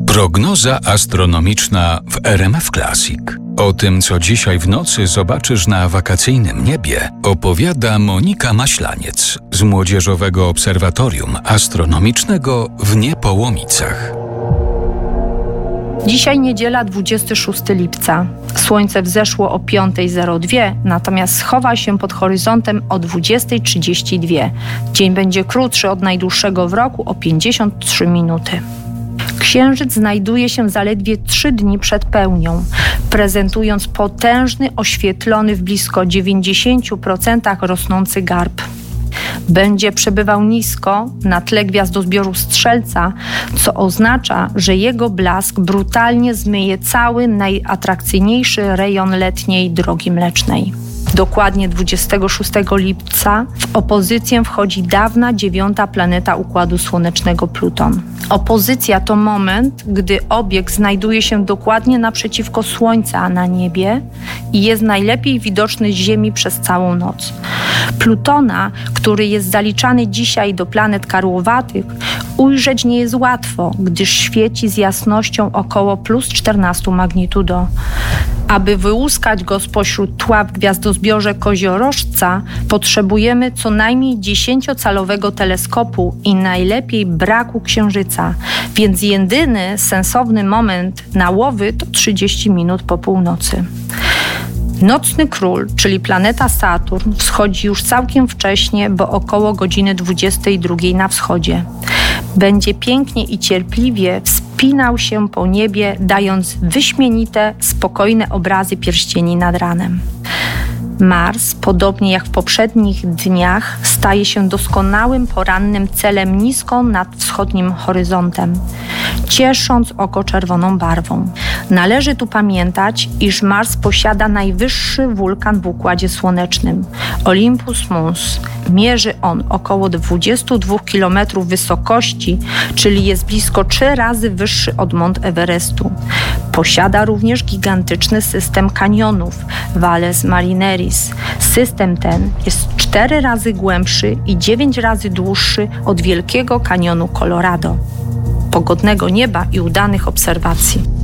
Prognoza astronomiczna w RMF Classic. O tym, co dzisiaj w nocy zobaczysz na wakacyjnym niebie, opowiada Monika Maślaniec z Młodzieżowego Obserwatorium Astronomicznego w Niepołomicach. Dzisiaj niedziela, 26 lipca. Słońce wzeszło o 5:02, natomiast schowa się pod horyzontem o 20:32. Dzień będzie krótszy od najdłuższego w roku o 53 minuty. Księżyc znajduje się zaledwie 3 dni przed pełnią, prezentując potężny, oświetlony w blisko 90% rosnący garb. Będzie przebywał nisko na tle gwiazdozbioru Strzelca, co oznacza, że jego blask brutalnie zmyje cały najatrakcyjniejszy rejon letniej Drogi Mlecznej. Dokładnie 26 lipca w opozycję wchodzi dawna 9. planeta Układu Słonecznego Pluton. Opozycja to moment, gdy obiekt znajduje się dokładnie naprzeciwko Słońca na niebie i jest najlepiej widoczny z Ziemi przez całą noc. Plutona, który jest zaliczany dzisiaj do planet karłowatych, ujrzeć nie jest łatwo, gdyż świeci z jasnością około +14 magnitudo. Aby wyłuskać go spośród tła w gwiazdozbiorze Koziorożca, potrzebujemy co najmniej 10-calowego teleskopu i najlepiej braku księżyca, więc jedyny sensowny moment na łowy to 30 minut po północy. Nocny król, czyli planeta Saturn, wschodzi już całkiem wcześnie, bo około godziny 22 na wschodzie. Będzie pięknie i cierpliwie wspinał się po niebie, dając wyśmienite, spokojne obrazy pierścieni nad ranem. Mars, podobnie jak w poprzednich dniach, staje się doskonałym porannym celem nisko nad wschodnim horyzontem, ciesząc oko czerwoną barwą. Należy tu pamiętać, iż Mars posiada najwyższy wulkan w Układzie Słonecznym, Olympus Mons. Mierzy on około 22 km wysokości, czyli jest blisko 3 razy wyższy od Mount Everestu. Posiada również gigantyczny system kanionów, Valles Marineris. System ten jest 4 razy głębszy i 9 razy dłuższy od Wielkiego Kanionu Colorado. Pogodnego nieba i udanych obserwacji.